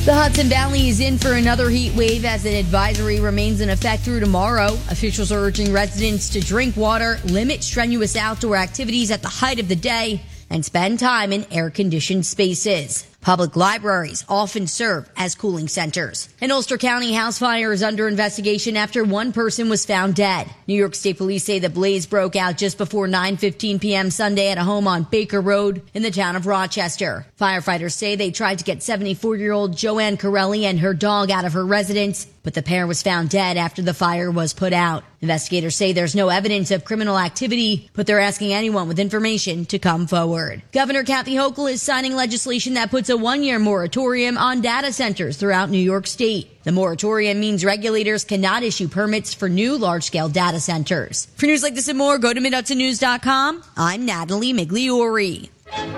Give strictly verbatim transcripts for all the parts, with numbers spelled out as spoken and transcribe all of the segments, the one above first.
The Hudson Valley is in for another heat wave as an advisory remains in effect through tomorrow. Officials are urging residents to drink water, limit strenuous outdoor activities at the height of the day, and spend time in air-conditioned spaces. Public libraries often serve as cooling centers. An Ulster County house fire is under investigation after one person was found dead. New York State Police say the blaze broke out just before nine fifteen p.m. Sunday at a home on Baker Road in the town of Rochester. Firefighters say they tried to get seventy-four-year-old Joanne Corelli and her dog out of her residence, but the pair was found dead after the fire was put out. Investigators say there's no evidence of criminal activity, but they're asking anyone with information to come forward. Governor Kathy Hochul is signing legislation that puts a one-year moratorium on data centers throughout New York State. The moratorium means regulators cannot issue permits for new large-scale data centers. For news like this and more, go to mid hudson news dot com. I'm Natalie Migliori.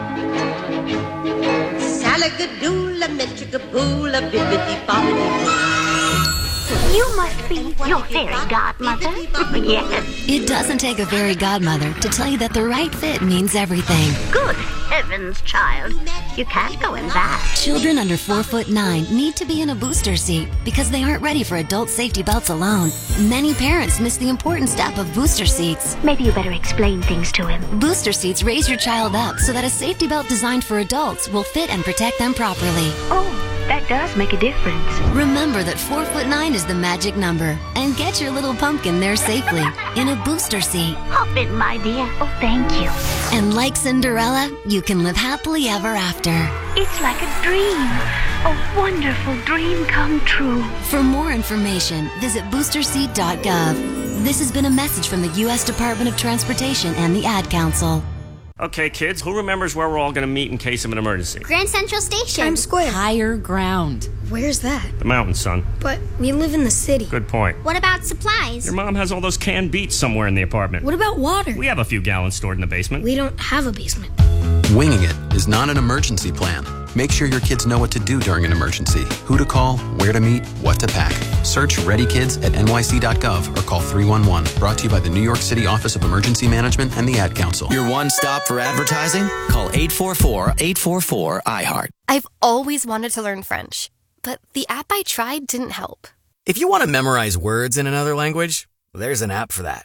Salagadoola, metricaboola, bibbidi bobbidi. You must be your fairy godmother. Yes. It doesn't take a fairy godmother to tell you that the right fit means everything. Good heavens, child. You can't go in that. Children under four foot nine need to be in a booster seat because they aren't ready for adult safety belts alone. Many parents miss the important step of booster seats. Maybe you better explain things to him. Booster seats raise your child up so that a safety belt designed for adults will fit and protect them properly. Oh, that does make a difference. Remember that four foot nine is the magic number, and get your little pumpkin there safely in a booster seat. Hop in, my dear. Oh, thank you. And like Cinderella, you can live happily ever after. It's like a dream. A wonderful dream come true. For more information, visit booster seat dot gov. This has been a message from the U S Department of Transportation and the Ad Council. Okay, kids, who remembers where we're all going to meet in case of an emergency? Grand Central Station. Times Square. Higher ground. Where's that? The mountains, son. But we live in the city. Good point. What about supplies? Your mom has all those canned beets somewhere in the apartment. What about water? We have a few gallons stored in the basement. We don't have a basement. Winging it is not an emergency plan. Make sure your kids know what to do during an emergency, who to call, where to meet, what to pack. Search Ready Kids at N Y C dot gov or call three one one. Brought to you by the New York City Office of Emergency Management and the Ad Council. Your one stop for advertising? Call eight four four, eight four four, I heart. I've always wanted to learn French, but the app I tried didn't help. If you want to memorize words in another language, there's an app for that.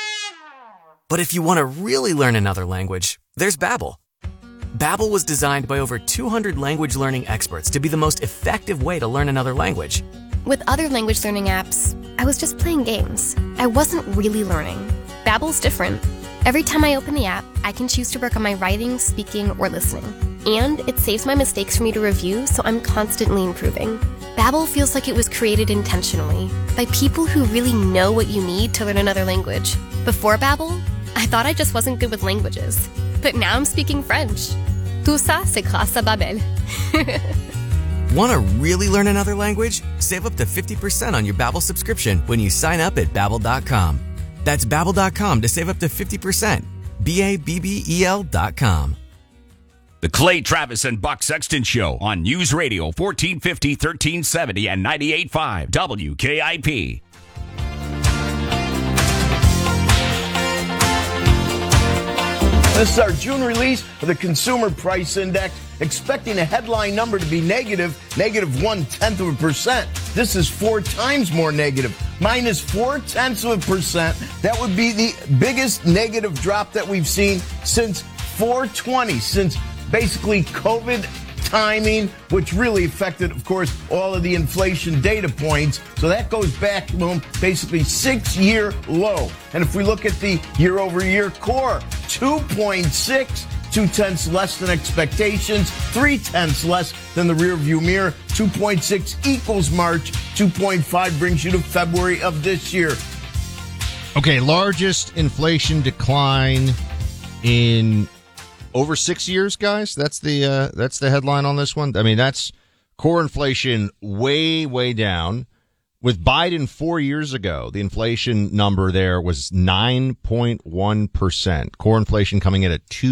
But if you want to really learn another language, there's Babbel. Babbel was designed by over two hundred language learning experts to be the most effective way to learn another language. With other language learning apps, I was just playing games. I wasn't really learning. Babbel's different. Every time I open the app, I can choose to work on my writing, speaking, or listening. And it saves my mistakes for me to review, so I'm constantly improving. Babbel feels like it was created intentionally by people who really know what you need to learn another language. Before Babbel, I thought I just wasn't good with languages. But now I'm speaking French. Tout ça, c'est grâce à Babbel. Want to really learn another language? Save up to fifty percent on your Babbel subscription when you sign up at babbel dot com. That's babbel dot com to save up to fifty percent. B A B B E L dot com. The Clay Travis and Buck Sexton Show on News Radio fourteen fifty, thirteen seventy, and ninety-eight point five W K I P. This is our June release of the Consumer Price Index, expecting a headline number to be negative, negative one-tenth of a percent. This is four times more negative, minus four-tenths of a percent. That would be the biggest negative drop that we've seen since four twenty, since basically COVID timing, which really affected, of course, all of the inflation data points. So that goes back to basically six-year low. And if we look at the year-over-year core, two point six, two-tenths less than expectations, three-tenths less than the rearview mirror. two point six equals March, two point five brings you to February of this year. Okay, largest inflation decline in over six years, guys. That's the uh, that's the headline on this one. I mean, that's core inflation way, way down. With Biden four years ago, the inflation number there was nine point one percent. Core inflation coming in at two.